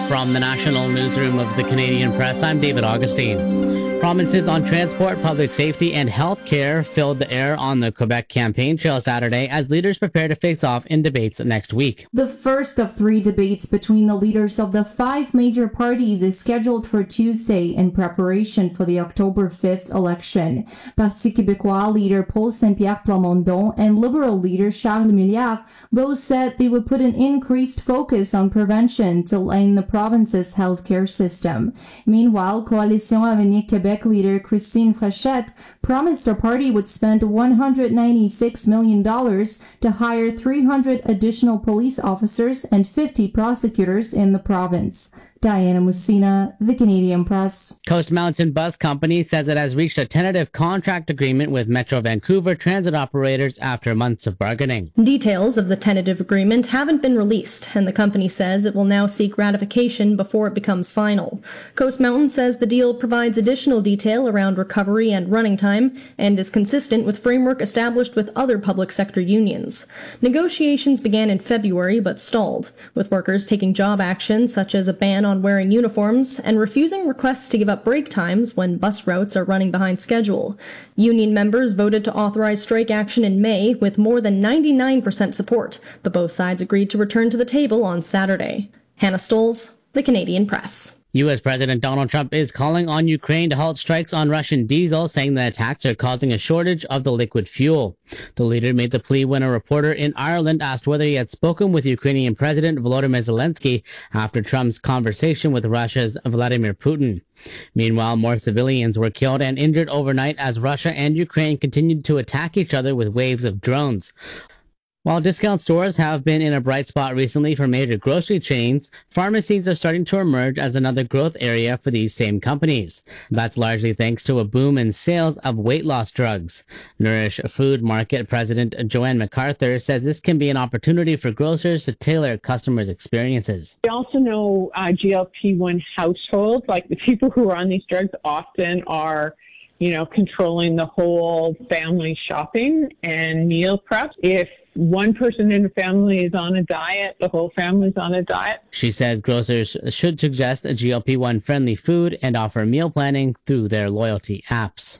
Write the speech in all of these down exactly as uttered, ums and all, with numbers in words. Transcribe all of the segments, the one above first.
From the National Newsroom of the Canadian Press, I'm David Augustine. Provinces on transport, public safety, and health care filled the air on the Quebec campaign trail Saturday as leaders prepare to face off in debates next week. The first of three debates between the leaders of the five major parties is scheduled for Tuesday in preparation for the October fifth election. Parti Québécois leader Paul Saint-Pierre Plamondon and Liberal leader Charles Milliard both said they would put an increased focus on prevention to line the province's healthcare system. Meanwhile, Coalition Avenir Québec leader Christine Frechette promised her party would spend one hundred ninety-six million dollars to hire three hundred additional police officers and fifty prosecutors in the province. Diana Musina, The Canadian Press. Coast Mountain Bus Company says it has reached a tentative contract agreement with Metro Vancouver transit operators after months of bargaining. Details of the tentative agreement haven't been released, and the company says it will now seek ratification before it becomes final. Coast Mountain says the deal provides additional detail around recovery and running time and is consistent with framework established with other public sector unions. Negotiations began in February but stalled, with workers taking job action such as a ban on on wearing uniforms and refusing requests to give up break times when bus routes are running behind schedule. Union members voted to authorize strike action in May with more than ninety-nine percent support, but both sides agreed to return to the table on Saturday. Hannah Stolz, The Canadian Press. U S. President Donald Trump is calling on Ukraine to halt strikes on Russian diesel, saying the attacks are causing a shortage of the liquid fuel. The leader made the plea when a reporter in Ireland asked whether he had spoken with Ukrainian President Volodymyr Zelensky after Trump's conversation with Russia's Vladimir Putin. Meanwhile, more civilians were killed and injured overnight as Russia and Ukraine continued to attack each other with waves of drones. While discount stores have been in a bright spot recently for major grocery chains, pharmacies are starting to emerge as another growth area for these same companies. That's largely thanks to a boom in sales of weight loss drugs. Nourish Food Market President Joanne MacArthur says this can be an opportunity for grocers to tailor customers' experiences. We also know uh, G L P one households, like the people who are on these drugs often are you know, controlling the whole family shopping and meal prep. If one person in the family is on a diet, the whole family's on a diet. She says grocers should suggest a G L P one friendly food and offer meal planning through their loyalty apps.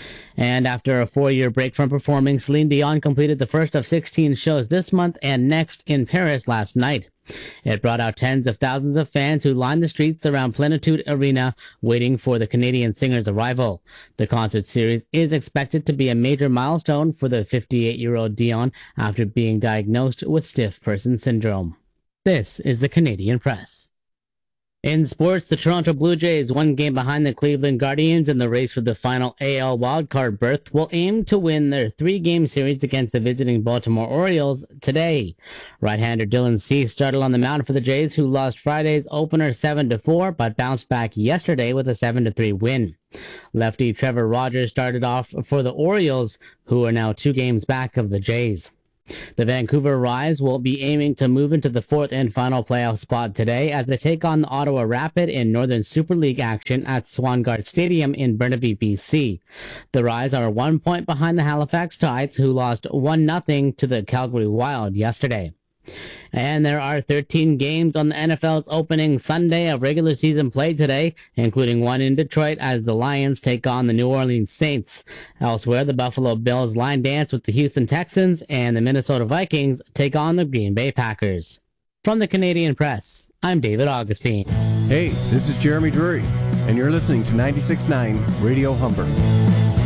And after a four-year break from performing, Celine Dion completed the first of sixteen shows this month and next in Paris last night. It brought out tens of thousands of fans who lined the streets around Plenitude Arena waiting for the Canadian singer's arrival. The concert series is expected to be a major milestone for the fifty-eight-year-old Dion after being diagnosed with stiff person syndrome. This is the Canadian Press. In sports, the Toronto Blue Jays, one game behind the Cleveland Guardians in the race for the final A L wildcard berth, will aim to win their three-game series against the visiting Baltimore Orioles today. Right-hander Dylan Cease started on the mound for the Jays, who lost Friday's opener seven to four, but bounced back yesterday with a seven to three win. Lefty Trevor Rogers started off for the Orioles, who are now two games back of the Jays. The Vancouver Rise will be aiming to move into the fourth and final playoff spot today as they take on the Ottawa Rapid in Northern Super League action at Swangard Stadium in Burnaby, B C. The Rise are one point behind the Halifax Tides, who lost one nothing to the Calgary Wild yesterday. And there are thirteen games on the N F L's opening Sunday of regular season play today, including one in Detroit as the Lions take on the New Orleans Saints. Elsewhere, the Buffalo Bills line dance with the Houston Texans, and the Minnesota Vikings take on the Green Bay Packers. From the Canadian Press, I'm David Augustine. Hey, this is Jeremy Drury, and you're listening to ninety-six point nine Radio Humber.